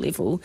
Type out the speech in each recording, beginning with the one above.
level.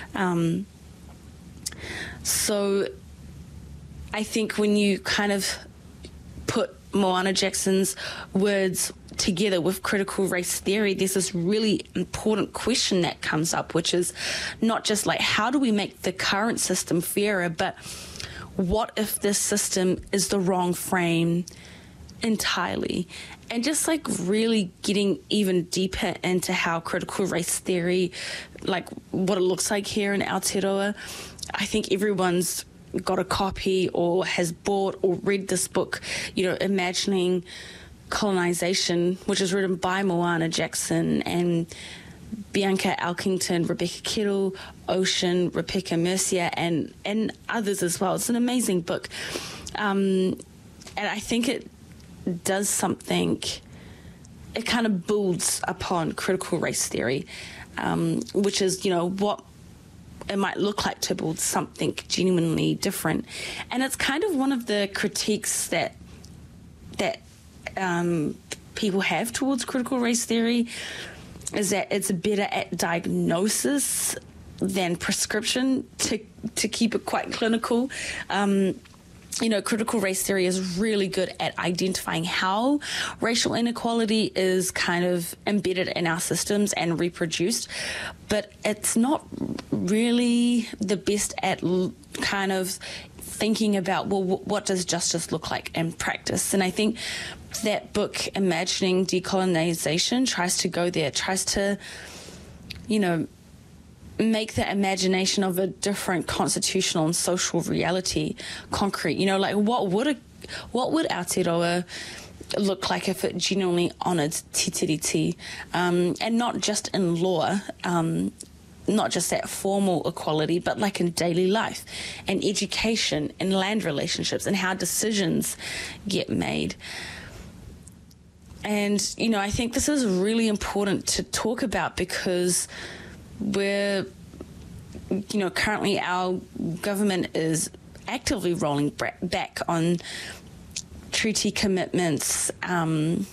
So I think when you kind of put Moana Jackson's words together with critical race theory, there's this really important question that comes up, which is not just like, how do we make the current system fairer, but what if this system is the wrong frame entirely? And just like really getting even deeper into how critical race theory, like what it looks like here in Aotearoa. I think everyone's got a copy or has bought or read this book, Imagining Colonization, which is written by Moana Jackson and Bianca Elkington, Rebecca Kettle, Ocean, Rebecca Mercier, and others as well. It's an amazing book. And I think it does something, it kind of builds upon critical race theory, which is, what it might look like to build something genuinely different. And it's kind of one of the critiques that people have towards critical race theory, is that it's better at diagnosis than prescription, to keep it quite clinical. Critical race theory is really good at identifying how racial inequality is kind of embedded in our systems and reproduced, but it's not really the best at kind of thinking about, well, what does justice look like in practice? And I think that book, Imagining Decolonization, tries to go there, tries to, make the imagination of a different constitutional and social reality concrete. What would Aotearoa look like if it genuinely honoured Te Tiriti, and not just in law, not just that formal equality, but like in daily life and education and land relationships and how decisions get made. And, I think this is really important to talk about, because we're, currently our government is actively rolling back on treaty commitments. And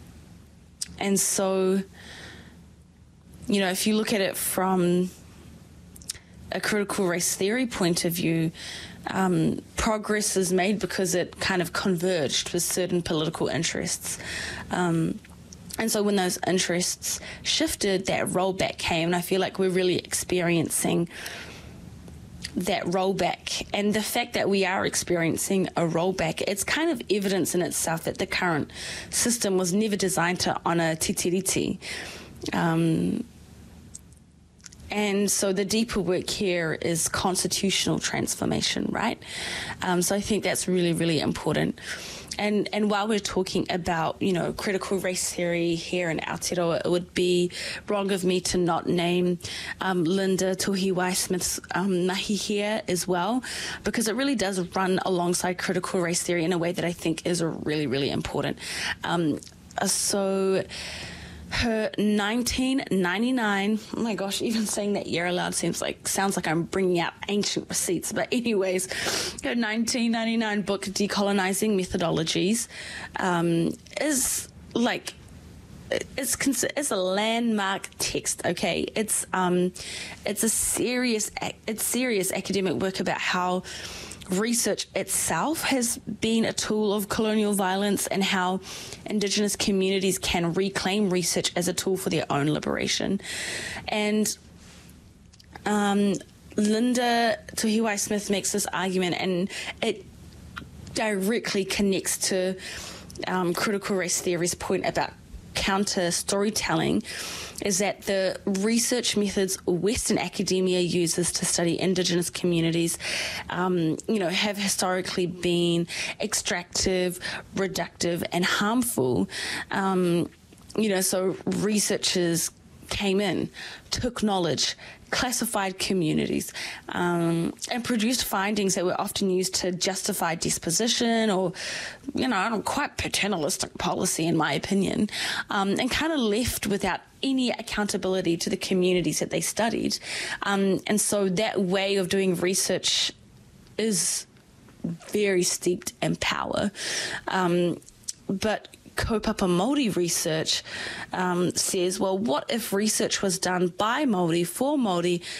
so, if you look at it from a critical race theory point of view, progress is made because it kind of converged with certain political interests. And so when those interests shifted, that rollback came, and I feel like we're really experiencing that rollback. And the fact that we are experiencing a rollback, it's kind of evidence in itself that the current system was never designed to honour Te Tiriti. And so the deeper work here is constitutional transformation, right? So I think that's really, really important. And while we're talking about, critical race theory here in Aotearoa, it would be wrong of me to not name Linda Tuhiwai-Smith's mahi here as well, because it really does run alongside critical race theory in a way that I think is really, really important. So her 1999, oh my gosh, even saying that year aloud sounds like I'm bringing out ancient receipts. But anyways, her 1999 book, Decolonizing Methodologies, is like, it's a landmark text. Okay, it's serious academic work about how research itself has been a tool of colonial violence, and how Indigenous communities can reclaim research as a tool for their own liberation. And Linda Tuhiwai-Smith makes this argument, and it directly connects to critical race theory's point about counter storytelling, is that the research methods Western academia uses to study Indigenous communities, have historically been extractive, reductive, and harmful. So researchers came in, took knowledge, classified communities, and produced findings that were often used to justify disposition or, quite paternalistic policy, in my opinion, and kind of left without any accountability to the communities that they studied. And so that way of doing research is very steeped in power. But Kaupapa Māori research says, well, what if research was done by Māori for Māori